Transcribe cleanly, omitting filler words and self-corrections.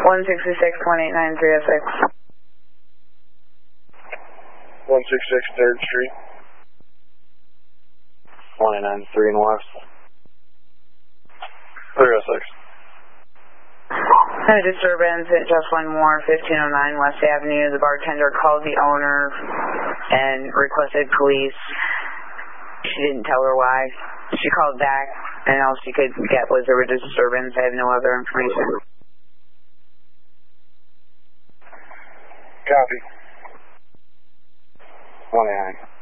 166.89306. 166 3rd Street. 2093 and West. 306. Had a disturbance at Just One More, 1509 West Avenue. The bartender called the owner and requested police. She didn't tell her why. She called back, and all she could get was there was a disturbance. I have no other information. Copy. 29.